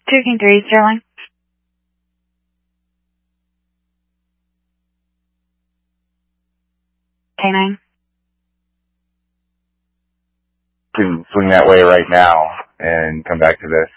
2 King 3, Sterling. K9. Can swing that way right now and come back to this.